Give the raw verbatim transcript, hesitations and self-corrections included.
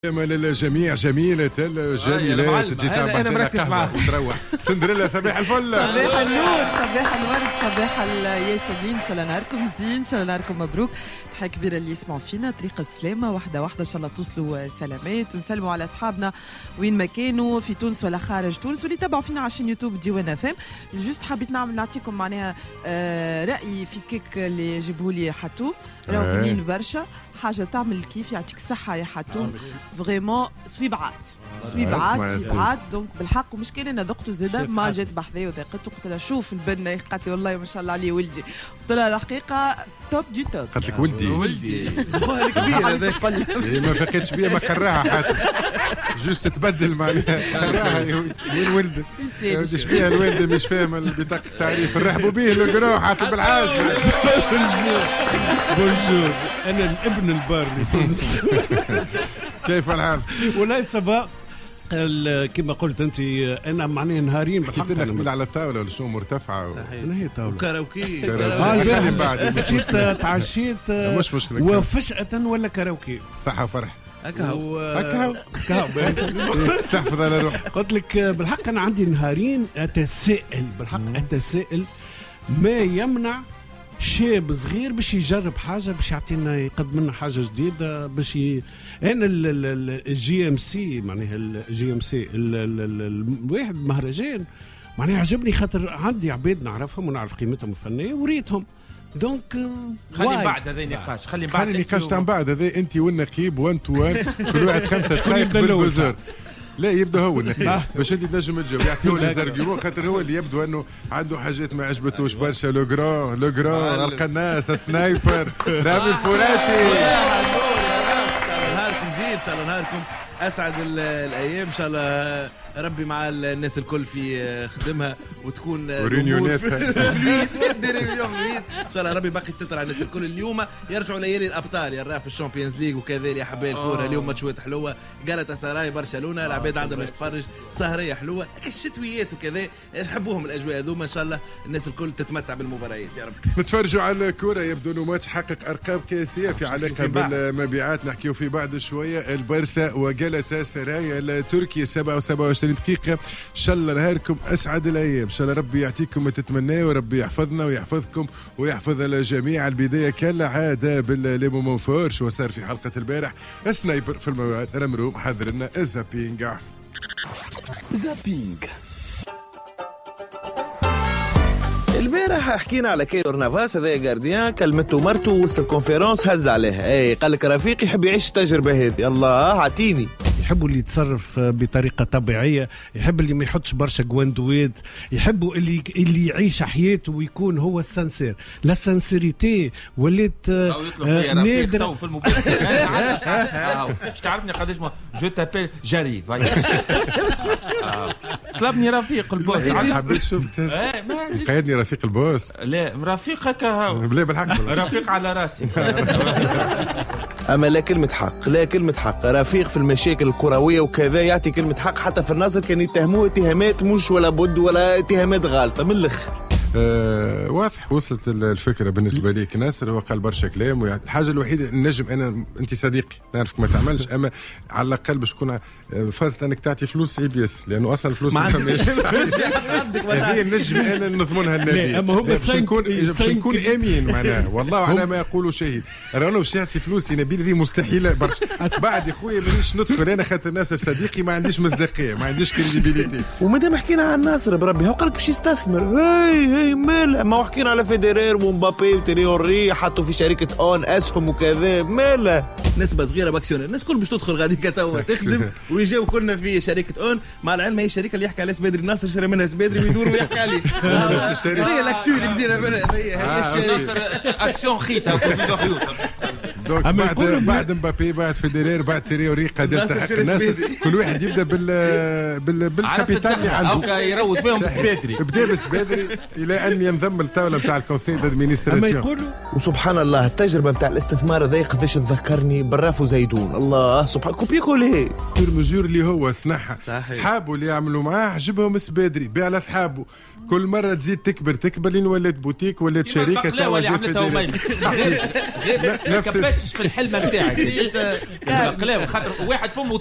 للجميع جميلة الجميلات تجي تعمل لنا قهوة وتروح. سندريلا صباح الفل. صباح النور، صباح الورد، صباح الياسمين. ان شاء الله نهاركم زين، ان شاء الله نهاركم مبروك. تحية كبيرة اللي يسمعوا فينا طريق السلامة واحدة واحدة، ان شاء الله توصلوا سلامات. نسلموا على اصحابنا وين ما كانوا في تونس ولا خارج تونس، واللي تابعوا فينا على يوتيوب ديوان اف ام. جوست حبيت نعمل نعطيكم معناها آه رأيي في كيك اللي جيبه لي حتو، راهو بنين برشا، حاجة تعمل كيف. يعطيك الصحة يا حتوم، فريمون سويبعات سويبعات سويبعات. دونك بالحق ومش كان انا ذقته زاده ما جات بحذايا وذقته. قلت لها شوف البنه، قالت لي والله ما شاء الله عليه ولدي. قلت لها الحقيقه توب دو توب. قالت لك ولدي ولدي كبير هذاك ما فكرتش بيا، ما كراها حتى جوست تبدل معناها كراها. وين ولدك؟ ايش بيها الوالده مش فاهمه بطاقه التعريف. نرحبوا به لو حتى بالعاج. بونجور، انا الابن البار لتونس. كيف الحال؟ ولا سبا كما قلت انت، انا معناها نهارين بالحق كنت نقبل على الطاوله ولا شنو مرتفعه. صحيح، هي طاوله وكاراوكي. خلي بعد مشيت تعشيت مش مشكله وفجأة ولا كاراوكي. صحه وفرح. هكاو هكاو هكاو استحفظ على روح. قلت لك بالحق انا عندي نهارين اتساءل، بالحق اتساءل ما يمنع شاب صغير باش يجرب حاجه، باش يعطينا يقدم لنا حاجه جديده، باش ي... انا الجي ام سي معناها الجي ام سي الواحد مهرجان معناها عجبني، خاطر عندي عباد نعرفهم ونعرف قيمتهم الفنيه وريتهم. دونك خلي بعد هذا نقاش، خلي بعد خلي نقاش تاع بعد هذا. انت والنقيب وان تو وان كل واحد خمسه دقائق بالبوزور. لا يبدا هو النقيب باش انت تنجم تجاوب، يعطيو لي زرقيمون، خاطر هو اللي يبدو انه عنده حاجات ما عجبتوش برشا. لو جران لو جران القناص السنايبر رامي الفولاتي. نهاركم زين ان شاء الله، نهاركم اسعد الايام ان شاء الله. ربي مع الناس الكل في خدمها وتكون ريونيوناتها ان شاء الله. ربي باقي يستر على الناس الكل. اليوم يرجعوا ليالي الابطال، يا في الشامبيونز ليج وكذا يا حبايب الكوره. اليوم ماتشات حلوه، قالت سراي برشلونه، العباد عندها باش تفرج سهريه حلوه. الشتويات وكذا نحبوهم الاجواء هذوما. ان شاء الله الناس الكل تتمتع بالمباريات يا رب. نتفرجوا على الكوره، يبدو انه ماتش حقق ارقام قياسيه في علاقه بالمبيعات. نحكيو في بعد شويه. البارسا وجالتا سراي التركي سبعة وسبعين دقيقة. إن شاء الله نهاركم أسعد الأيام، إن شاء الله ربي يعطيكم ما تتمناه، وربي يحفظنا ويحفظكم ويحفظ الجميع. البداية كالعادة بالليمو مونفورش، وصار في حلقة البارح السنايبر في المواد رمروم حضر لنا الزابينج. زابينج البارح حكينا على كيلور نافاس، هذا جارديان كلمته مرته وسط الكونفيرونس هز عليها. اي قال لك رفيقي يحب يعيش التجربه هذه. الله عطيني. يحبوا اللي يتصرف بطريقه طبيعيه، يحب اللي ما يحطش برشا جواندويد، يحبوا اللي اللي يعيش حياته ويكون هو السنسير. لا سانسيريتي ولات نادر في المباراه. باش تعرفني قداش جو تابيل جري طلبني رفيق البوس. حبيت شفت قايدني رفيق البوس. لا رفيق هكا بلا بالحق رفيق على راسي. اما لا كلمه حق، لا كلمه حق. رفيق في المشاكل الكرويه وكذا يعطي كلمه حق، حتى في النظر كان يتهموه اتهامات مش ولا بد ولا اتهامات غالطه من الاخر. أه واضح وصلت الفكره بالنسبه ليك ناصر. هو قال برشا كلام، الحاجه الوحيده النجم انا انت صديقي نعرفك ما تعملش، اما على الاقل باش تكون فازت انك تعطي فلوس اي بي اس، لانه اصلا الفلوس ما فماش. هي النجم انا نضمنها النادي. اما هو باش نكون باش نكون امين معناها، والله على ما يقولوا شهيد. رانا باش يعطي فلوس لنبيل هذه مستحيله برشا. بعد يا خويا مانيش ندخل انا خاطر ناصر صديقي ما عنديش مصداقيه، ما عنديش كريديبيليتي. ومادام حكينا عن ناصر بربي هو قال لك باش يستثمر. هاي هاي مال ما حكينا على فيدرير ومبابي وتريوري حطوا في شركه اون اسهم وكذا. ماله نسبه صغيره باكسيونير، الناس كل باش تدخل غادي كتوا تخدم ويجيو كلنا في شركه اون. مع العلم هي الشركه اللي يحكي عليها سبادري، ناصر شرى منها سبادري ويدور ويحكي عليه. هي لاكتو اللي بدينا منها، هي هي الشركه اكسيون خيتها وكل خيوط. دونك بعد بعد مبابي بعد فيدرير بعد تريوري قادر تحقق الناس. كل واحد يبدا بال بال بالكابيتال اللي عنده، يروج بهم بسبادري. بدا بسبادري الى ان ينضم الطاوله نتاع الكونسي دادمينستراسيون. وسبحان الله التجربه نتاع الاستثمار هذا قداش تذكرني بالراف وزيدون. الله سبحان كوبي كول هي كل مزور اللي هو صنعها. اصحابه اللي يعملوا معاه عجبهم سبادري، بيع لاصحابه. كل مره تزيد تكبر تكبر لين ولات بوتيك ولات شركه. توا جا في غير كباش تمشيش في الحلمه نتاعك. قلم خاطر واحد فمه